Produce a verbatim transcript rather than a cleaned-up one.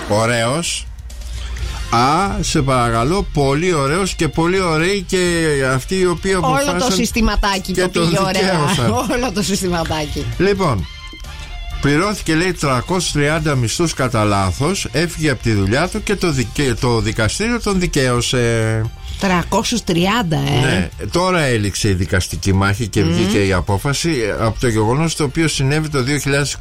ωραίος. Α, σε παρακαλώ, πολύ ωραίος και πολύ ωραίοι και αυτοί οι οποίοι αποφάσισαν. Όλο το συστηματάκι και το πήγε ωραία. δικαίωσαν. Όλο το συστηματάκι. Λοιπόν, πληρώθηκε λέει τριακόσιους τριάντα μισθούς κατά λάθος, έφυγε από τη δουλειά του και το, δικαι... το δικαστήριο τον δικαίωσε. τριακόσιους τριάντα, ε. Ναι, τώρα έληξε η δικαστική μάχη και mm. βγήκε η απόφαση από το γεγονός το οποίο συνέβη το δύο χιλιάδες